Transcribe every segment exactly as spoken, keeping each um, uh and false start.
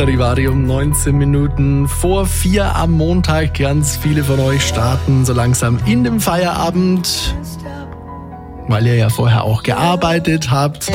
Charivari um neunzehn Minuten vor vier am Montag. Ganz viele von euch starten so langsam in den Feierabend, weil ihr ja vorher auch gearbeitet habt.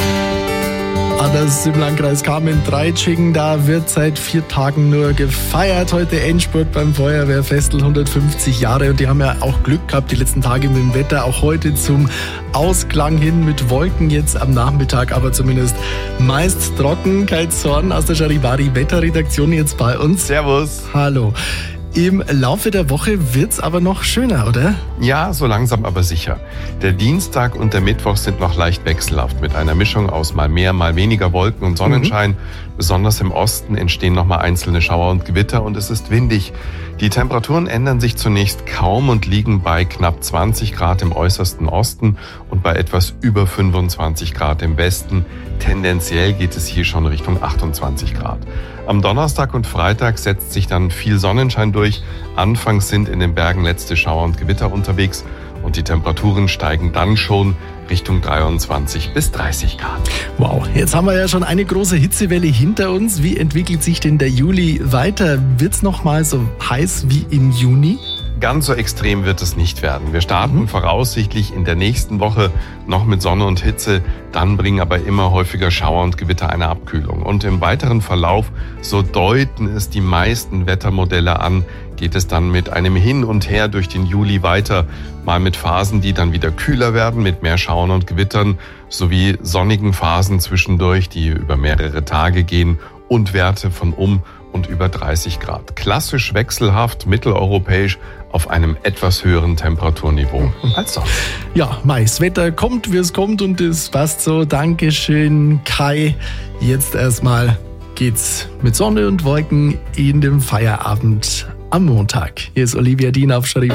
Anders im Landkreis Kamen-Dreitschingen, da wird seit vier Tagen nur gefeiert. Heute Endspurt beim Feuerwehrfestl, hundertfünfzig Jahre. Und die haben ja auch Glück gehabt die letzten Tage mit dem Wetter. Auch heute zum Ausklang hin mit Wolken jetzt am Nachmittag, aber zumindest meist trocken. Kai Zorn aus der Charivari Wetterredaktion jetzt bei uns. Servus. Hallo. Im Laufe der Woche wird's aber noch schöner, oder? Ja, so langsam aber sicher. Der Dienstag und der Mittwoch sind noch leicht wechselhaft mit einer Mischung aus mal mehr, mal weniger Wolken und Sonnenschein. Mhm. Besonders im Osten entstehen noch mal einzelne Schauer und Gewitter und es ist windig. Die Temperaturen ändern sich zunächst kaum und liegen bei knapp zwanzig Grad im äußersten Osten und bei etwas über fünfundzwanzig Grad im Westen. Tendenziell geht es hier schon Richtung achtundzwanzig Grad. Am Donnerstag und Freitag setzt sich dann viel Sonnenschein durch. Anfangs sind in den Bergen letzte Schauer und Gewitter unterwegs und die Temperaturen steigen dann schon Richtung dreiundzwanzig bis dreißig Grad. Wow, jetzt haben wir ja schon eine große Hitzewelle hinter uns. Wie entwickelt sich denn der Juli weiter? Wird's noch mal so heiß wie im Juni? Ganz so extrem wird es nicht werden. Wir starten mhm. voraussichtlich in der nächsten Woche noch mit Sonne und Hitze, dann bringen aber immer häufiger Schauer und Gewitter eine Abkühlung. Und im weiteren Verlauf, so deuten es die meisten Wettermodelle an, geht es dann mit einem Hin und Her durch den Juli weiter, mal mit Phasen, die dann wieder kühler werden, mit mehr Schauern und Gewittern, sowie sonnigen Phasen zwischendurch, die über mehrere Tage gehen und Werte von um und über dreißig Grad. Klassisch wechselhaft, mitteleuropäisch, auf einem etwas höheren Temperaturniveau als sonst. Ja, Mais, Wetter kommt, wie es kommt und es passt so. Dankeschön, Kai. Jetzt erstmal geht's mit Sonne und Wolken in den Feierabend am Montag. Hier ist Olivia Dien auf Charivari.